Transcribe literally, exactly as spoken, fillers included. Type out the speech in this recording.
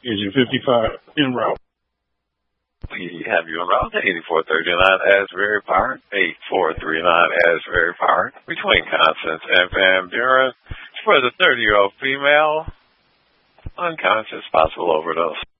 Agent fifty-five, en route. We have you en route to eighty-four thirty-nine Asbury Park, eight four three nine Asbury Park, between Constance and Van Buren, for the thirty-year-old female, unconscious, possible overdose.